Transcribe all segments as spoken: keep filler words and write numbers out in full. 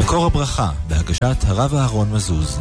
מקור הברכה, בהגשת הרב אהרון מזוז.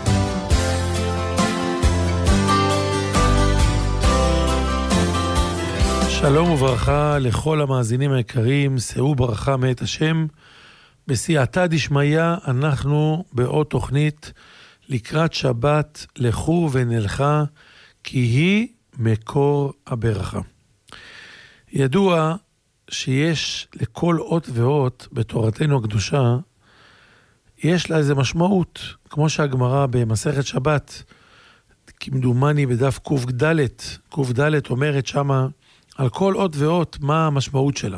שלום וברכה לכל המאזינים היקרים, שאו ברכה מאת השם. בסייעתא דשמיא אנחנו בעוד תוכנית לקראת שבת, לכו ונלכה, כי היא מקור הברכה. ידוע שיש לכל אות ואות בתורתנו הקדושה, יש לה איזה משמעות, כמו שהגמרא במסכת שבת, כמדומני בדף ק"ד, ק"ד אומרת שמה, על כל אות ואות מה המשמעות שלה.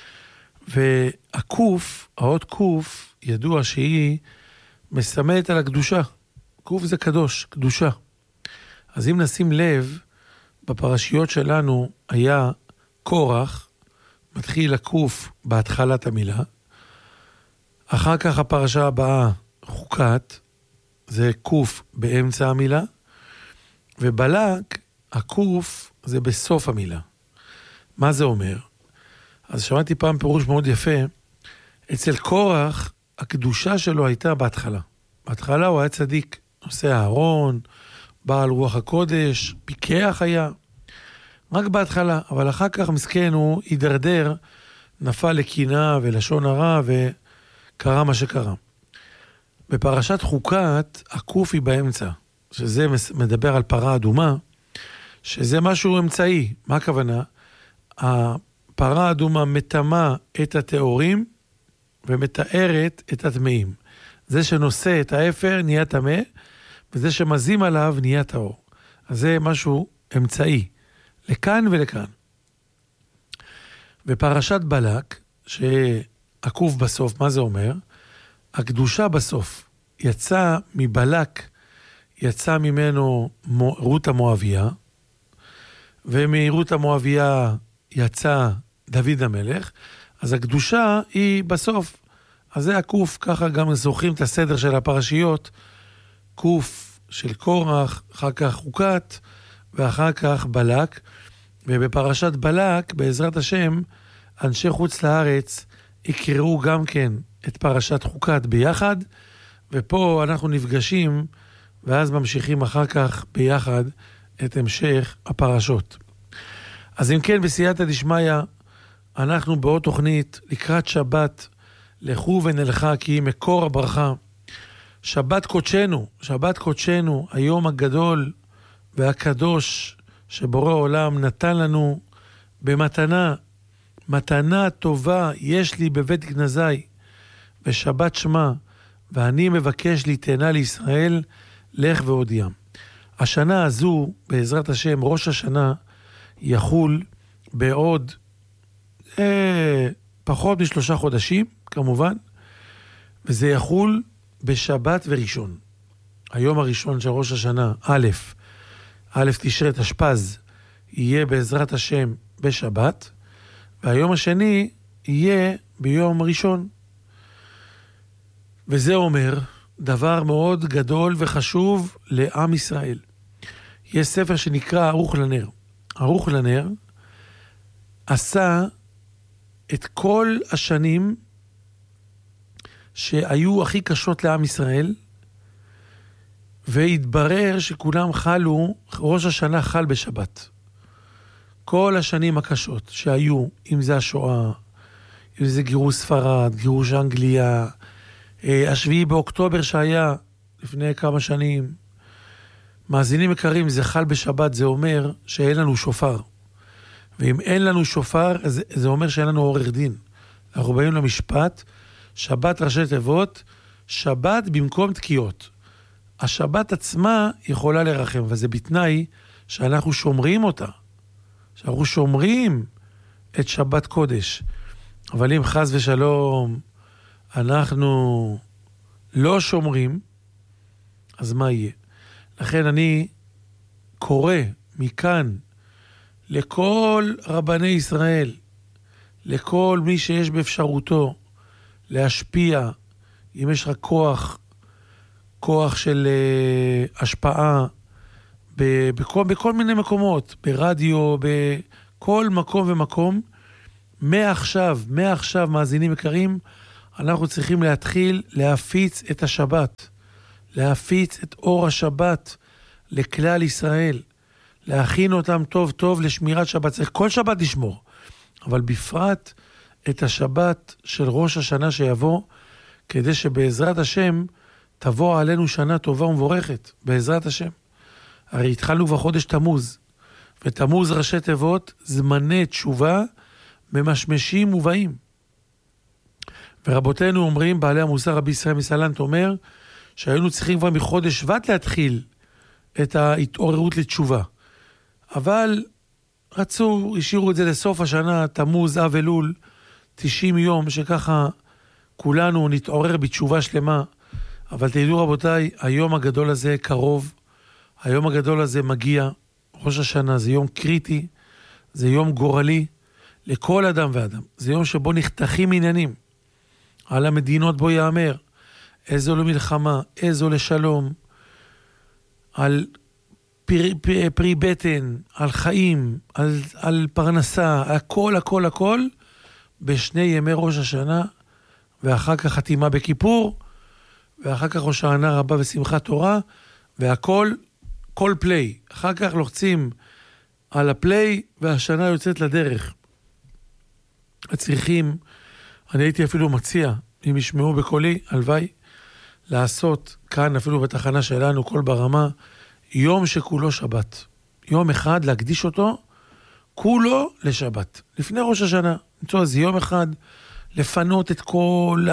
והקוף, האות קוף, ידוע שהיא מסמלת על הקדושה. קוף זה קדוש, קדושה. אז אם נשים לב, בפרשיות שלנו היה קורח, מתחיל הקוף בהתחלת המילה, אחר כך הפרשה הבאה חוקת, זה קוף באמצע המילה, ובלק, הקוף זה בסוף המילה. מה זה אומר? אז שמעתי פעם פירוש מאוד יפה, אצל קורח, הקדושה שלו הייתה בהתחלה. בהתחלה הוא היה צדיק, נושא הארון, בעל רוח הקודש, פיקח היה, רק בהתחלה, אבל אחר כך מסכן הוא הידרדר, נפל לקינה ולשון הרע וקרה מה שקרה. בפרשת חוקת, הקוף היא באמצע, שזה מדבר על פרה אדומה, שזה משהו אמצעי. מה הכוונה? הפרה האדומה מטמאה את התאורים ומתארת את הטמאים. זה שנושא את האפר נהיה טמא, וזה שמזים עליו נהיה טהור. אז זה משהו אמצעי, לכאן ולכאן. בפרשת בלק, שעקוף בסוף, מה זה אומר? הקדושה בסוף יצא מבלק, יצא ממנו רות המואביה, ומרות המואביה יצא דוד המלך, אז הקדושה היא בסוף. אז זה הקוף, ככה גם זוכרים את הסדר של הפרשיות, קוף של קורח, אחר כך חוקת, ואחר כך בלק, ובפרשת בלק, בעזרת השם, אנשי חוץ לארץ יקראו גם כן את פרשת חוקת ביחד, ופה אנחנו נפגשים, ואז ממשיכים אחר כך ביחד את המשך הפרשות. אז אם כן, בסייעתא דשמיא, אנחנו בעוד תוכנית לקראת שבת, לכו ונלכה, כי היא מקור הברכה. שבת קודשנו, שבת קודשנו, היום הגדול והקדוש שבורא עולם נתן לנו במתנה, מתנה טובה יש לי בבית גנזי, ושבת שמה, ואני מבקש ליתנה לישראל, לך והודיעם. השנה הזו, בעזרת השם, ראש השנה, יחול בעוד אה, פחות משלושה חודשים, כמובן, וזה יחול בשבת וראשון. היום הראשון של ראש השנה, א', א' תשרי תשפ"ז, יהיה בעזרת השם בשבת, והיום השני יהיה ביום ראשון. וזה אומר דבר מאוד גדול וחשוב לעם ישראל. יש ספר שנקרא ערוך לנר. ערוך לנר עשה את כל השנים שהיו הכי קשות לעם ישראל, והתברר שכולם חלו, ראש השנה חל בשבת. כל השנים הקשות שהיו, אם זה השואה, אם זה גירוש ספרד, גירוש אנגליה, השביעי באוקטובר שהיה לפני כמה שנים, מאזינים יקרים, זה חל בשבת, זה אומר שאין לנו שופר. ואם אין לנו שופר, זה, זה אומר שאין לנו עורך דין. אנחנו באים למשפט, שבת ראשי תיבות, שבת במקום תקיעות. השבת עצמה יכולה לרחם, וזה בתנאי שאנחנו שומרים אותה. שאנחנו שומרים את שבת קודש. אבל אם חס ושלום אנחנו לא שומרים, אז מה יהיה? לכן אני קורא מכאן לכל רבני ישראל, לכל מי שיש באפשרותו להשפיע, אם יש לך כוח, כוח של uh, השפעה, ב- בכל, בכל מיני מקומות, ברדיו, בכל מקום ומקום, מעכשיו, מעכשיו מאזינים יקרים, אנחנו צריכים להתחיל להפיץ את השבת, להפיץ את אור השבת לכלל ישראל, להכין אותם טוב טוב לשמירת שבת. צריך כל שבת לשמור, אבל בפרט את השבת של ראש השנה שיבוא, כדי שבעזרת השם תבוא עלינו שנה טובה ומבורכת, בעזרת השם. הרי התחלנו כבר חודש תמוז, ותמוז ראשי תיבות, זמני תשובה, ממשמשים ובאים. ורבותינו אומרים, בעלי המוסר רבי ישראל מסלנט אומר, שהיינו צריכים כבר מחודש שבט להתחיל את ההתעוררות לתשובה. אבל רצו, השאירו את זה לסוף השנה, תמוז, אב אלול, תשעים יום, שככה כולנו נתעורר בתשובה שלמה. אבל תדעו רבותיי, היום הגדול הזה קרוב, היום הגדול הזה מגיע, ראש השנה, זה יום קריטי, זה יום גורלי לכל אדם ואדם. זה יום שבו נחתכים עניינים. על המדינות בו יאמר, איזו למלחמה, איזו לשלום, על פרי, פרי, פרי בטן, על חיים, על, על פרנסה, הכל, הכל, הכל, בשני ימי ראש השנה, ואחר כך חתימה בכיפור, ואחר כך הושענא רבה ושמחת תורה, והכל, כל פליי. אחר כך לוחצים על הפליי, והשנה יוצאת לדרך. הצריכים, אני הייתי אפילו מציע, אם ישמעו בקולי, הלוואי, לעשות כאן, אפילו בתחנה שלנו, כל ברמה, יום שכולו שבת. יום אחד להקדיש אותו, כולו לשבת. לפני ראש השנה. נמצוא איזה יום אחד, לפנות את כל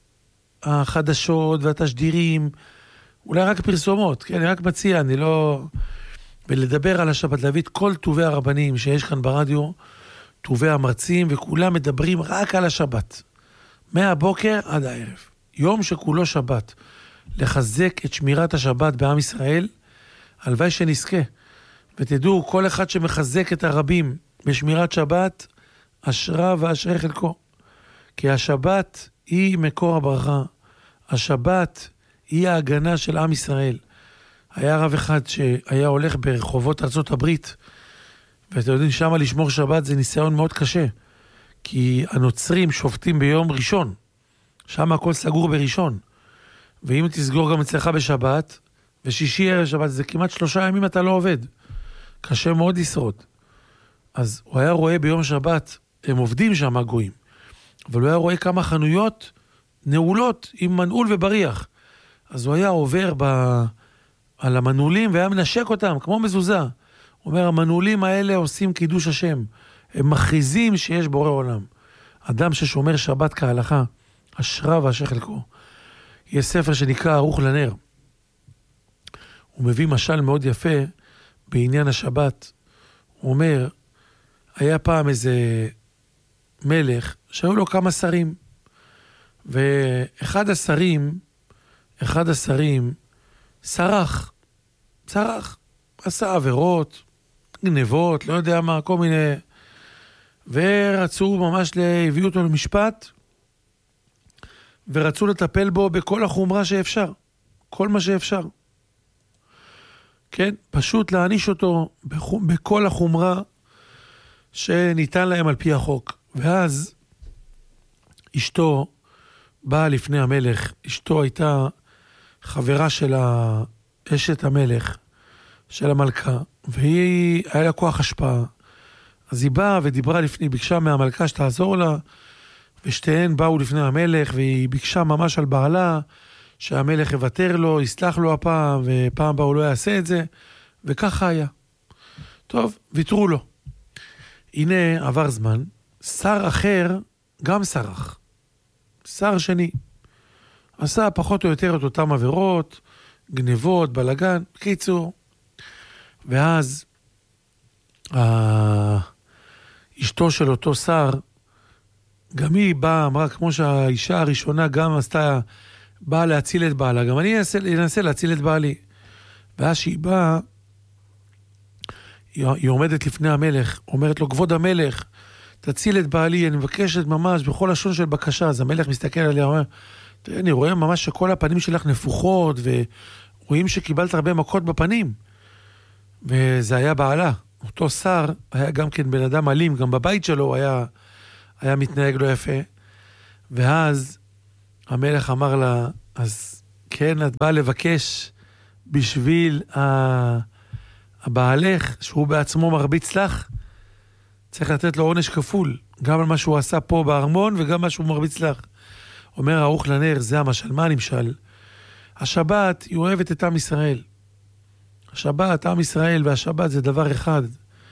החדשות והתשדירים, אולי רק פרסומות, כן, אני רק מציע, אני לא... ולדבר על השבת, להביא את כל טובי הרבנים שיש כאן ברדיו, טובי המרצים, וכולם מדברים רק על השבת. מהבוקר עד הערב. יום שכולו שבת. לחזק את שמירת השבת בעם ישראל, הלוואי שנזכה. ותדעו, כל אחד שמחזק את הרבים בשמירת שבת, אשרה ואשרי חלקו. כי השבת היא מקור הברכה. השבת היא ההגנה של עם ישראל. היה רב אחד שהיה הולך ברחובות ארצות הברית, ואתם יודעים, שם לשמור שבת זה ניסיון מאוד קשה. כי הנוצרים שופטים ביום ראשון. שם הכל סגור בראשון. ואם תסגור גם אצלך בשבת, ושישי ערב שבת, זה כמעט שלושה ימים אתה לא עובד. קשה מאוד לשרוד. אז הוא היה רואה ביום שבת, הם עובדים שם הגויים, אבל הוא היה רואה כמה חנויות נעולות עם מנעול ובריח. אז הוא היה עובר ב... על המנעולים והיה מנשק אותם, כמו מזוזה. הוא אומר, המנעולים האלה עושים קידוש השם. הם מכריזים שיש בורא עולם. אדם ששומר שבת כהלכה, אשרה ואשרי חלקו. יש ספר שנקרא ערוך לנר. הוא מביא משל מאוד יפה בעניין השבת. הוא אומר, היה פעם איזה מלך שהיו לו כמה שרים. ואחד השרים, אחד השרים, סרח, סרח, עשה עבירות, גנבות, לא יודע מה, כל מיני, ורצו ממש להביא אותו למשפט, ורצו לטפל בו בכל החומרה שאפשר, כל מה שאפשר. כן, פשוט להעניש אותו בכל החומרה שניתן להם על פי החוק. ואז אשתו באה לפני המלך, אשתו הייתה חברה של אשת המלך, של המלכה, והיא, היה לה כוח השפעה. אז היא באה ודיברה לפני, ביקשה מהמלכה שתעזור לה, ושתיהן באו לפני המלך, והיא ביקשה ממש על בעלה, שהמלך יוותר לו, יסלח לו הפעם, ופעם בה הוא לא יעשה את זה, וככה היה. טוב, ויתרו לו. הנה עבר זמן, שר אחר גם סרח. שר שני. עשה פחות או יותר את אותם עבירות, גנבות, בלגן, קיצור. ואז אשתו של אותו שר, גם היא באה, אמרה, כמו שהאישה הראשונה גם עשתה, באה להציל את בעלה, גם אני אנסה, אנסה להציל את בעלי. ואז שהיא באה, היא עומדת לפני המלך, אומרת לו, כבוד המלך, תציל את בעלי, אני מבקשת ממש בכל לשון של בקשה. אז המלך מסתכל עליה, אומר, תראה, אני רואה ממש שכל הפנים שלך נפוחות, ורואים שקיבלת הרבה מכות בפנים. וזה היה בעלה. אותו שר היה גם כן בן אדם אלים, גם בבית שלו היה, היה מתנהג לא יפה. ואז המלך אמר לה, אז כן, את באה לבקש בשביל הבעלך, שהוא בעצמו מרביץ לך, צריך לתת לו עונש כפול, גם על מה שהוא עשה פה בארמון, וגם מה שהוא מרביץ לך. אומר ערוך לנר, זה המשל, מה נמשל? השבת, היא אוהבת את עם ישראל. השבת, עם ישראל והשבת זה דבר אחד.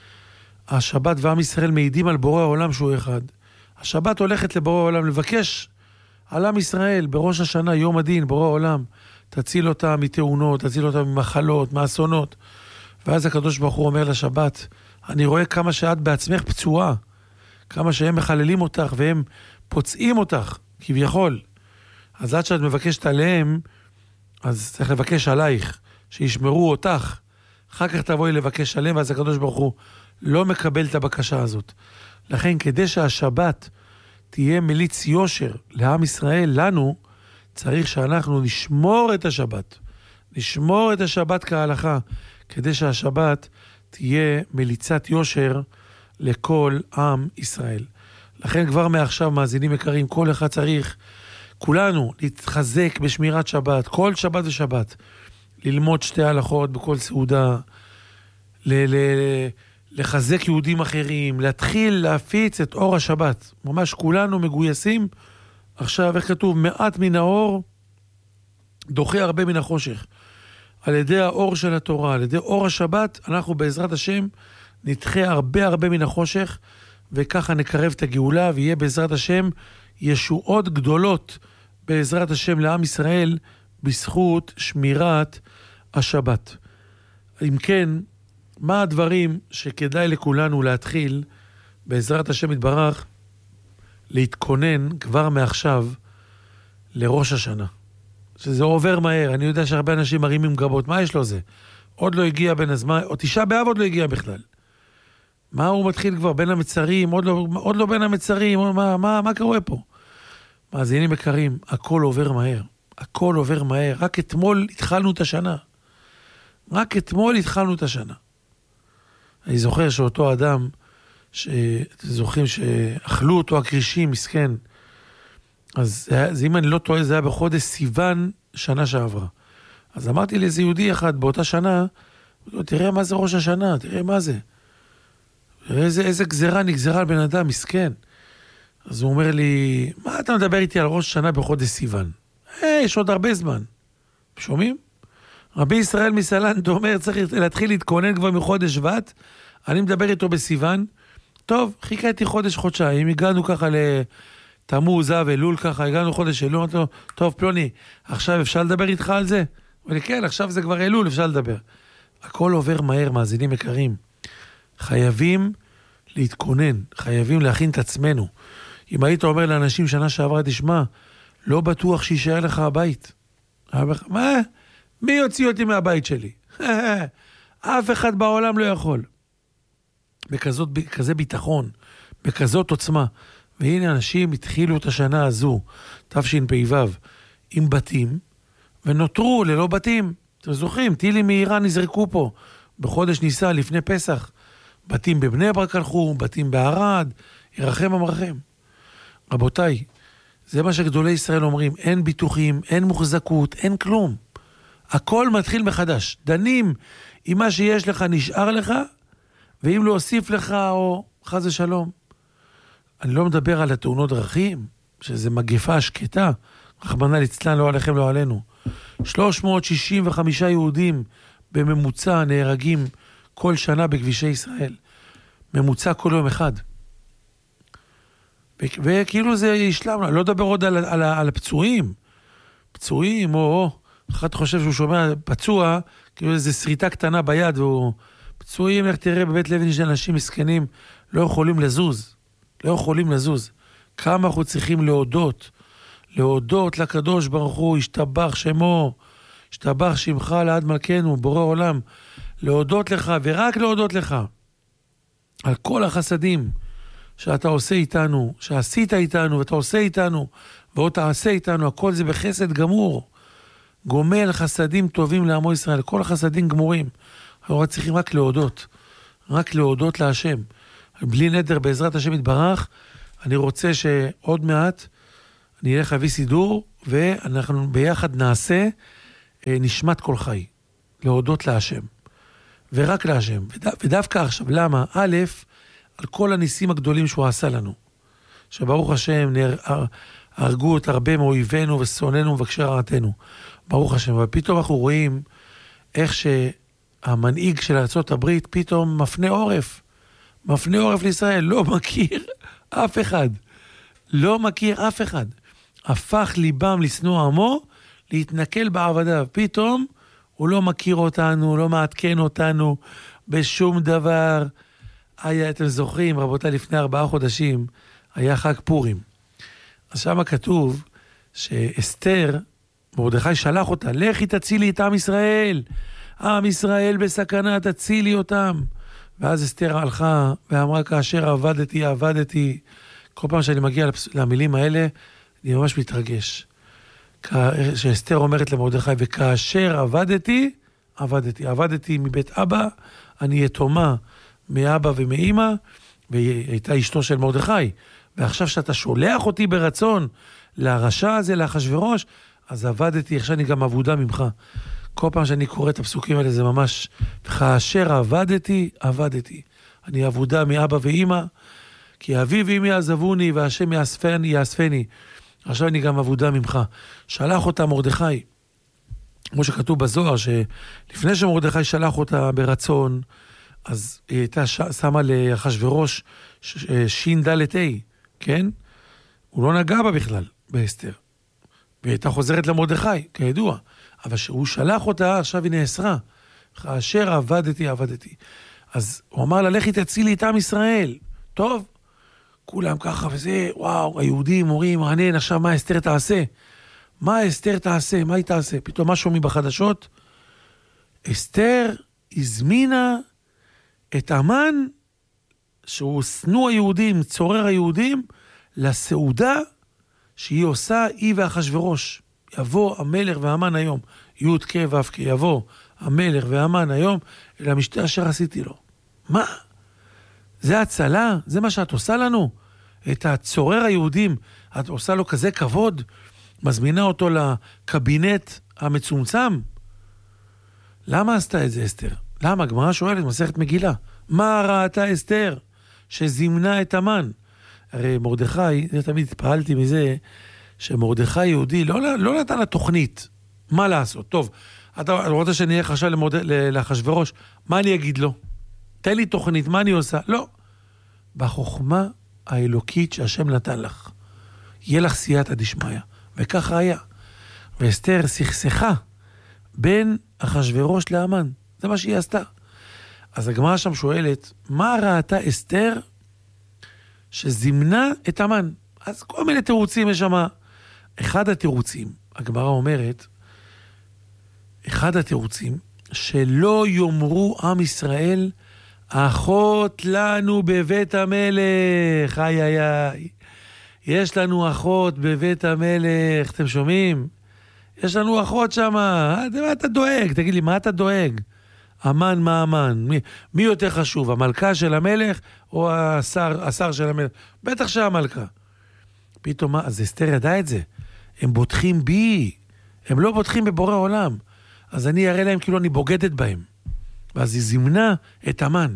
השבת ועם ישראל מעידים על בורא העולם שהוא אחד. השבת הולכת לבורא העולם לבקש על עם ישראל בראש השנה, יום הדין, בורא העולם. תציל אותם מתאונות, תציל אותם ממחלות, מאסונות. ואז הקדוש ברוך הוא אומר לשבת, אני רואה כמה שאת בעצמך פצועה, כמה שהם מחללים אותך והם פוצעים אותך, כביכול. אז עד שאת מבקשת עליהם, אז צריך לבקש עלייך, שישמרו אותך. אחר כך תבואי לבקש עליהם, ואז הקדוש ברוך הוא לא מקבל את הבקשה הזאת. לכן, כדי שהשבת תהיה מליץ יושר לעם ישראל, לנו, צריך שאנחנו נשמור את השבת. נשמור את השבת כהלכה, כדי שהשבת תהיה מליצת יושר לכל עם ישראל. לכן כבר מעכשיו, מאזינים יקרים, כל אחד צריך, כולנו, להתחזק בשמירת שבת, כל שבת ושבת, ללמוד שתי הלכות בכל סעודה, ל- ל- לחזק יהודים אחרים, להתחיל להפיץ את אור השבת. ממש כולנו מגויסים. עכשיו, איך כתוב? מעט מן האור דוחה הרבה מן החושך. על ידי האור של התורה, על ידי אור השבת, אנחנו בעזרת השם נדחה הרבה הרבה מן החושך, וככה נקרב את הגאולה, ויהיה בעזרת השם ישועות גדולות בעזרת השם לעם ישראל, בזכות שמירת השבת. אם כן, מה הדברים שכדאי לכולנו להתחיל, בעזרת השם יתברך, להתכונן כבר מעכשיו לראש השנה? שזה עובר מהר, אני יודע שהרבה אנשים מרימים גבות, מה יש לו זה? עוד לא הגיע בין הזמן, או תשעה באב עוד לא הגיע בכלל. מה הוא מתחיל כבר בין המצרים, עוד לא, עוד לא בין המצרים, מה, מה, מה קורה פה? מאזינים יקרים, הכל עובר מהר, הכל עובר מהר, רק אתמול התחלנו את השנה, רק אתמול התחלנו את השנה. אני זוכר שאותו אדם, שאתם זוכרים שאכלו אותו הקרישים, מסכן, אז זה, אם אני לא טועה, זה היה בחודש סיוון שנה שעברה. אז אמרתי לאיזה יהודי אחד באותה שנה, תראה מה זה ראש השנה, תראה מה זה. תראה איזה, איזה גזרה נגזרה על בן אדם, מסכן. אז הוא אומר לי, מה אתה מדבר איתי על ראש השנה בחודש סיוון? אה, יש עוד הרבה זמן. שומעים? רבי ישראל מסלנט אומר, צריך להתחיל להתכונן כבר מחודש שבט, אני מדבר איתו בסיוון, טוב, חיכיתי חודש, חודשיים, הגענו ככה לתמוז, אב, אלול ככה, הגענו חודש אלול, אמרתי לו, טוב פלוני, עכשיו אפשר לדבר איתך על זה? הוא אומר לי, כן, עכשיו זה כבר אלול, אפשר לדבר. הכל עובר מהר, מאזינים יקרים. חייבים להתכונן, חייבים להכין את עצמנו. אם היית אומר לאנשים שנה שעברה, תשמע, לא בטוח שישאר לך הבית. מה? מי יוציא אותי מהבית שלי? אף אחד בעולם לא יכול. בכזאת, בכזה ביטחון, בכזאת עוצמה. והנה אנשים התחילו את השנה הזו, תשפ"ו, עם בתים, ונותרו ללא בתים. אתם זוכרים, טילים מאיראן נזרקו פה, בחודש ניסן לפני פסח. בתים בבני ברק הלכו, בתים בערד, ירחם המרחם. רבותיי, זה מה שגדולי ישראל אומרים, אין ביטוחים, אין מוחזקות, אין כלום. הכל מתחיל מחדש. דנים אם מה שיש לך נשאר לך, ואם לא הוסיף לך או חס ושלום. אני לא מדבר על התאונות דרכים, שזה מגפה שקטה, רחמנא ליצלן, לא עליכם, לא עלינו. שלוש מאות שישים וחמישה יהודים בממוצע נהרגים כל שנה בכבישי ישראל. ממוצע כל יום אחד. וכאילו זה ישלם, לא לדבר עוד על, על, על הפצועים. פצועים, או, או, אחד חושב שהוא שומע פצוע, כאילו איזו שריטה קטנה ביד, והוא פצועים, איך תראה בבית לוין של אנשים מסכנים, לא יכולים לזוז. לא יכולים לזוז. כמה אנחנו צריכים להודות, להודות לקדוש ברוך הוא, השתבח שמו, השתבח שמך לעד מלכנו, בורא עולם, להודות לך, ורק להודות לך, על כל החסדים שאתה עושה איתנו, שעשית איתנו, ואתה עושה איתנו, ועוד תעשה איתנו, הכל זה בחסד גמור, גומל חסדים טובים לעמו ישראל, כל החסדים גמורים, אנחנו צריכים רק להודות, רק להודות להשם, בלי נדר בעזרת השם יתברך. אני רוצה שעוד מעט אני אלך להביא סידור, ואנחנו ביחד נעשה אה, נשמת כל חי, להודות להשם, ורק להשם, וד, ודווקא עכשיו, למה? א', על כל הניסים הגדולים שהוא עשה לנו, שברוך השם, נר, הרגו את הרבה מאויבינו ושונאנו ומבקשי רעתנו, ברוך השם, אבל פתאום אנחנו רואים איך שהמנהיג של ארצות הברית פתאום מפנה עורף, מפנה עורף לישראל, לא מכיר אף אחד, לא מכיר אף אחד, הפך ליבם לשנוא עמו, להתנכל בעבדיו, פתאום הוא לא מכיר אותנו, לא מעדכן אותנו בשום דבר. היה, אתם זוכרים, רבותיי, לפני ארבעה חודשים, היה חג פורים. אז שם כתוב שאסתר, מרדכי שלח אותה, לכי תצילי את עם ישראל, עם ישראל בסכנה, תצילי אותם. ואז אסתר הלכה ואמרה, כאשר עבדתי, עבדתי. כל פעם שאני מגיע למילים האלה, אני ממש מתרגש. שאסתר אומרת למרדכי, וכאשר עבדתי, עבדתי. עבדתי מבית אבא, אני יתומה מאבא ומאמא, והיא הייתה אשתו של מרדכי. ועכשיו שאתה שולח אותי ברצון לרשע הזה, לאחשוורוש, אז עבדתי, עכשיו אני גם עבודה ממך. כל פעם שאני קורא את הפסוקים האלה, זה ממש, כאשר עבדתי, עבדתי. אני עבודה מאבא ואמא, כי אבי ואמי יעזבוני, והשם יאספני, יאספני. עכשיו אני גם עבודה ממך. שלח אותה מרדכי, כמו שכתוב בזוהר, שלפני שמרדכי שלח אותה ברצון, אז היא הייתה ש... שמה לאחשוורוש שין דלת אי, כן? הוא לא נגע בה בכלל, באסתר. והיא הייתה חוזרת למרדכי, כידוע. אבל שהוא שלח אותה, עכשיו היא נאסרה. כאשר עבדתי, עבדתי. אז הוא אמר לה, לכי תצילי את עם ישראל. טוב, כולם ככה וזה, וואו, היהודים אומרים, מעניין, עכשיו מה אסתר תעשה? מה אסתר תעשה? מה היא תעשה? פתאום מה שומעים בחדשות? אסתר הזמינה את המן, שהוא שנוא היהודים, צורר היהודים, לסעודה שהיא עושה, היא ואחשוורוש. יבוא המלך והמן היום, י' כ' ו' כ', יבוא המלך והמן היום, אל המשתה אשר עשיתי לו. מה? זה הצלה? זה מה שאת עושה לנו? את הצורר היהודים, את עושה לו כזה כבוד? מזמינה אותו לקבינט המצומצם? למה עשתה את זה אסתר? למה? הגמרא שואלת, מסכת מגילה. מה ראתה אסתר שזימנה את המן? הרי מרדכי, זה תמיד התפעלתי מזה, שמרדכי יהודי לא, לא נתן לה תוכנית. מה לעשות? טוב, אתה רוצה שאני אלך עכשיו לאחשוורוש, מה אני אגיד לו? תן לי תוכנית, מה אני עושה? לא. בחוכמה האלוקית שהשם נתן לך, יהיה לך סייעתא דשמיא. וככה היה. ואסתר סכסכה בין אחשוורוש להמן. זה מה שהיא עשתה. אז הגמרא שם שואלת, מה ראתה אסתר שזימנה את המן? אז כל מיני תירוצים יש שם. אחד התירוצים, הגמרא אומרת, אחד התירוצים, שלא יאמרו עם ישראל, אחות לנו בבית המלך, איי איי איי, יש לנו אחות בבית המלך, אתם שומעים? יש לנו אחות שם, מה אתה דואג? תגיד לי, מה אתה דואג? המן מה המן? מי, מי יותר חשוב, המלכה של המלך או השר, השר של המלך? בטח שהמלכה. פתאום מה? אז אסתר ידע את זה. הם בוטחים בי, הם לא בוטחים בבורא עולם. אז אני אראה להם כאילו אני בוגדת בהם. ואז היא זימנה את המן.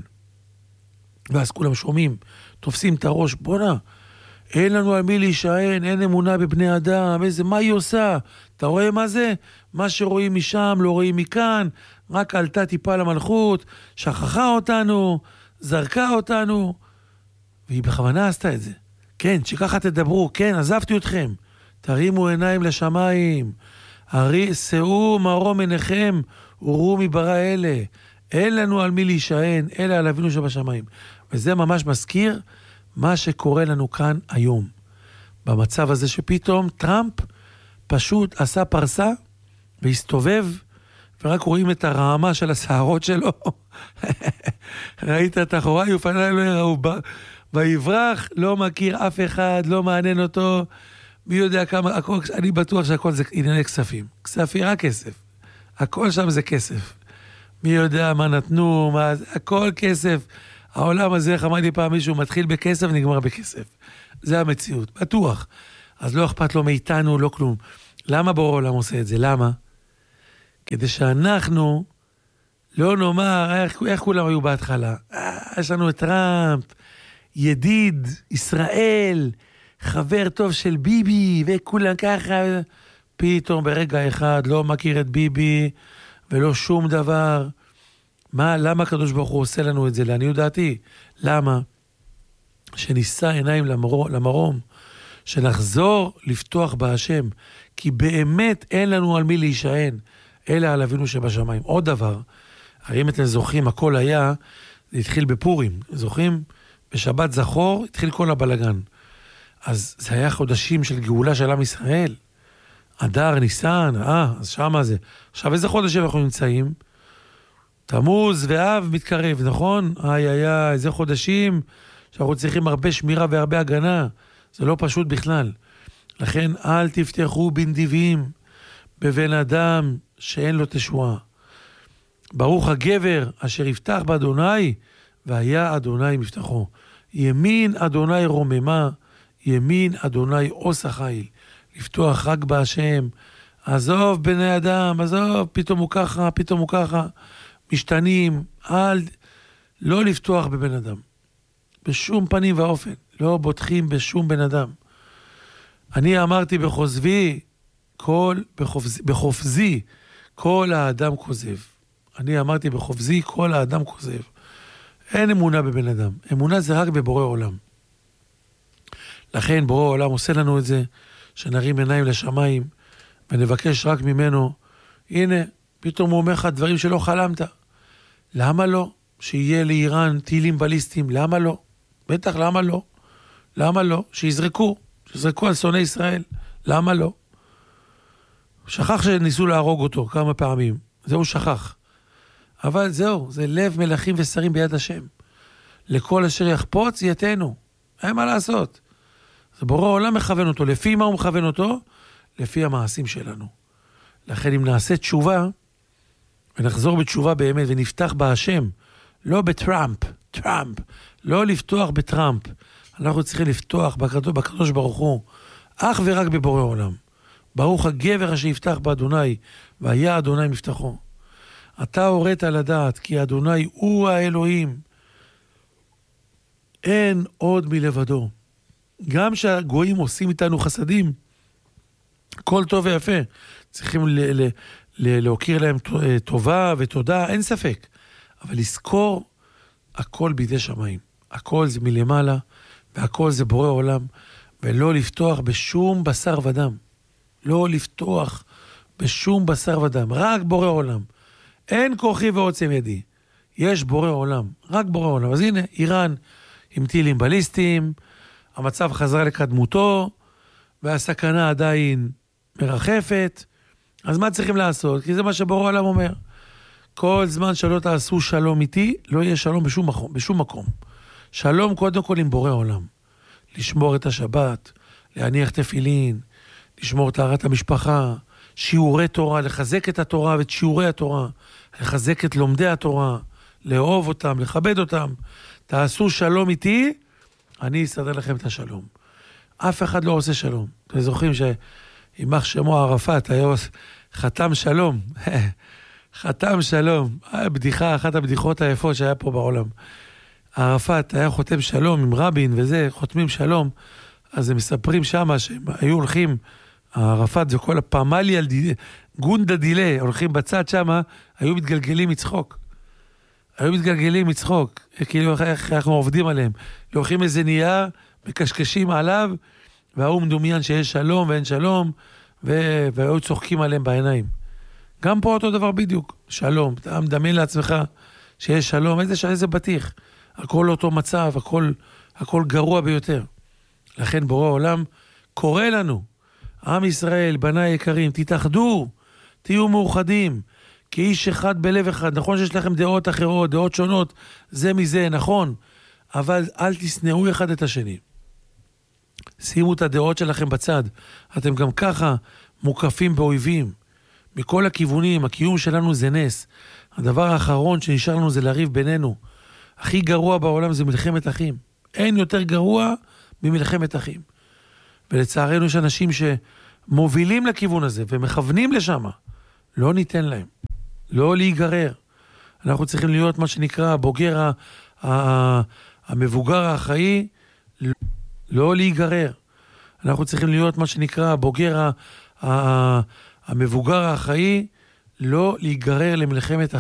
ואז כולם שומעים, תופסים את הראש, בונה, אין לנו על מי להישען, אין אמונה בבני אדם, איזה, מה היא עושה? אתה רואה מה זה? מה שרואים משם, לא רואים מכאן, רק עלתה טיפה למלכות, שכחה אותנו, זרקה אותנו, והיא בכוונה עשתה את זה. כן, שככה תדברו, כן, עזבתי אתכם, תרימו עיניים לשמיים, הרי, שאו מרום עיניכם, וראו מברא אלה, אין לנו על מי להישען, אלא על אבינו שבשמיים. וזה ממש מזכיר מה שקורה לנו כאן היום. במצב הזה שפתאום טראמפ פשוט עשה פרסה, והסתובב, ורק רואים את הרעמה של השערות שלו. ראית את אחוריי, ופניי לא יראו. ויברח, לא מכיר אף אחד, לא מעניין אותו. מי יודע כמה, הכל, אני בטוח שהכל זה ענייני כספים. כספים, רק כסף. הכל שם זה כסף. מי יודע מה נתנו, מה, הכל כסף. העולם הזה, איך אמרתי פעם מישהו, מתחיל בכסף, נגמר בכסף. זה המציאות, בטוח. אז לא אכפת לו מאיתנו, לא כלום. למה בורא עולם עושה את זה? למה? כדי שאנחנו לא נאמר, איך, איך כולם היו בהתחלה? אה, יש לנו את טראמפ, ידיד, ישראל, חבר טוב של ביבי, וכולם ככה, פתאום ברגע אחד לא מכיר את ביבי, ולא שום דבר. מה, למה הקדוש ברוך הוא עושה לנו את זה? לעניות דעתי. למה? שנישא עיניים למרום, למרום, שנחזור לפתוח בהשם, כי באמת אין לנו על מי להישען, אלא על אבינו שבשמיים. עוד דבר, הרי אם אתם זוכרים, הכל היה, זה התחיל בפורים, זוכרים? בשבת זכור, התחיל כל הבלגן. אז זה היה חודשים של גאולה של עם ישראל, אדר, ניסן, אה, אז שמה זה. עכשיו, איזה חודשים אנחנו נמצאים? תמוז ואב מתקרב, נכון? איי, איי, איי, איזה חודשים שאנחנו צריכים הרבה שמירה והרבה הגנה. זה לא פשוט בכלל. לכן, אל תפתחו בנדיבים בבן אדם שאין לו תשועה. ברוך הגבר אשר יפתח באדוני, והיה אדוני מפתחו. ימין אדוני רוממה, ימין אדוני עושה חיל. לפתוח רק בהשם. עזוב בני אדם, עזוב, פתאום הוא ככה, פתאום הוא ככה. משתנים, אל, לא לפתוח בבן אדם. בשום פנים ואופן. לא בוטחים בשום בן אדם. אני אמרתי בחוזבי, כל, בחופזי, בחופזי, כל האדם כוזב. אני אמרתי בחופזי, כל האדם כוזב. אין אמונה בבן אדם. אמונה זה רק בבורא עולם. לכן בורא עולם עושה לנו את זה, שנרים עיניים לשמיים, ונבקש רק ממנו, הנה, פתאום הוא אומר לך דברים שלא חלמת. למה לא? שיהיה לאיראן טילים בליסטיים, למה לא? בטח, למה לא? למה לא? שיזרקו, שיזרקו על שונאי ישראל, למה לא? שכח שניסו להרוג אותו כמה פעמים, זהו שכח. אבל זהו, זה לב מלכים ושרים ביד השם. לכל אשר יחפוץ יתנו, אין מה לעשות. זה בורא עולם מכוון אותו, לפי מה הוא מכוון אותו? לפי המעשים שלנו. לכן אם נעשה תשובה, ונחזור בתשובה באמת, ונפתח בהשם, לא בטראמפ, טראמפ, לא לפתוח בטראמפ, אנחנו צריכים לפתוח בקדוש, בקדוש ברוך הוא, אך ורק בבורא עולם. ברוך הגבר אשר יפתח באדוני, והיה אדוני מפתחו. אתה הורית לדעת, כי אדוני הוא האלוהים, אין עוד מלבדו. גם שהגויים עושים איתנו חסדים, כל טוב ויפה, צריכים ל- ל- ל- להוקיר להם טובה ותודה, אין ספק. אבל לזכור, הכל בידי שמיים. הכל זה מלמעלה, והכל זה בורא עולם, ולא לפתוח בשום בשר ודם. לא לפתוח בשום בשר ודם, רק בורא עולם. אין כוחי ועוצם ידי. יש בורא עולם, רק בורא עולם. אז הנה, איראן עם טילים בליסטיים, המצב חזר לקדמותו, והסכנה עדיין מרחפת. אז מה צריכים לעשות? כי זה מה שבורא עולם אומר. כל זמן שלא תעשו שלום איתי, לא יהיה שלום בשום מקום. בשום מקום. שלום קודם כל עם בורא עולם. לשמור את השבת, להניח תפילין, לשמור טהרת המשפחה, שיעורי תורה, לחזק את התורה ואת שיעורי התורה, לחזק את לומדי התורה, לאהוב אותם, לכבד אותם. תעשו שלום איתי, אני אסדר לכם את השלום. אף אחד לא עושה שלום. אתם זוכרים שימח שמו ערפאת, היה חתם שלום. חתם שלום. בדיחה, אחת הבדיחות היפות שהיה פה בעולם. ערפאת היה חותם שלום עם רבין וזה, חותמים שלום. אז הם מספרים שמה שהם היו הולכים, ערפאת זה כל הפמליה, גונדה דילה, הולכים בצד שמה, היו מתגלגלים מצחוק. היו מתגלגלים מצחוק, כאילו איך אנחנו עובדים עליהם. לוקחים איזה נייר, מקשקשים עליו, והוא מדומיין שיש שלום ואין שלום, ו... והיו צוחקים עליהם בעיניים. גם פה אותו דבר בדיוק, שלום. אתה מדמיין לעצמך שיש שלום, איזה, איזה בטיח. הכל אותו מצב, הכל, הכל גרוע ביותר. לכן בורא העולם קורא לנו, עם ישראל, בני יקרים, תתאחדו, תהיו מאוחדים, כאיש אחד בלב אחד. נכון שיש לכם דעות אחרות, דעות שונות, זה מזה, נכון, אבל אל תשנאו אחד את השני. שימו את הדעות שלכם בצד. אתם גם ככה מוקפים באויבים. מכל הכיוונים, הקיום שלנו זה נס. הדבר האחרון שנשאר לנו זה לריב בינינו. הכי גרוע בעולם זה מלחמת אחים. אין יותר גרוע ממלחמת אחים. ולצערנו יש אנשים שמובילים לכיוון הזה ומכוונים לשם. לא ניתן להם. לא להיגרר. אנחנו צריכים להיות מה שנקרא הבוגר ה- ה- המבוגר האחראי, לא להיגרר. אנחנו צריכים להיות מה שנקרא הבוגר ה- ה- המבוגר האחראי, לא להיגרר למלחמת